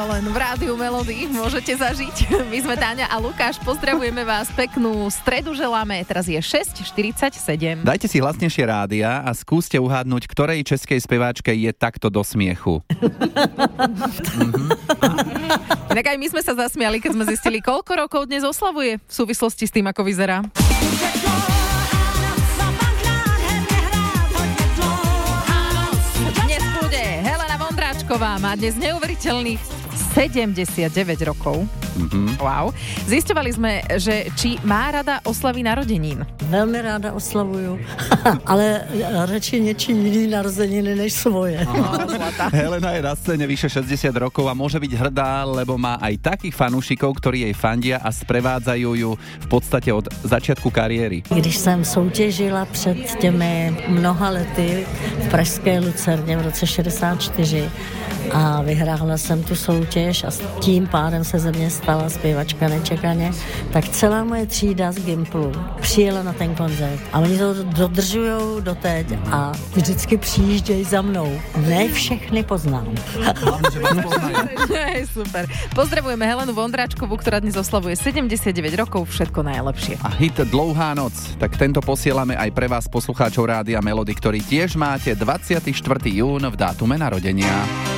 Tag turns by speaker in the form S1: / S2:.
S1: len v Rádiu Melody môžete zažiť. My sme Táňa a Lukáš, pozdravujeme vás, peknú stredu želáme. Teraz je 6:47.
S2: Dajte si hlasnejšie rádia a skúste uhádnuť, ktorej českej speváčke je takto do smiechu.
S1: Inak aj my sme sa zasmiali, keď sme zistili, koľko rokov dnes oslavuje v súvislosti s tým, ako vyzerá. Dnes bude Helena Vondráčková, má dnes neuveriteľných 79 rokov. Wow. Zisťovali sme, že či má rada oslavy narodenín.
S3: Velmi ráda oslavuju, ale radši něčí jiný narozeniny než svoje.
S2: Helena je na scéne vyše 60 rokov a môže byť hrdá, lebo má aj takých fanúšikov, ktorí jej fandia a sprevádzajú ju v podstate od začiatku kariéry.
S3: Když jsem soutěžila před těmi mnoha lety v Pražské Lucerně v roce 64 a vyhrála jsem tu soutěž a tím pádem se ze mě stala zpěvačka nečekaně, tak celá moje třída z Gimplu přijela na ten koncert a oni to dodržujou doteď a vždycky přijíždějí za mnou. Ne všechny poznám.
S2: Hlavne, že vás poznajú.
S1: Super. Pozdravujeme Helenu Vondráčkovú, ktorá dnes oslavuje 79 rokov. Všetko najlepšie.
S2: A hit Dlouhá noc, tak tento posielame aj pre vás poslucháčov Rádia Melody, ktorý tiež máte 24. jún v dátume narodenia.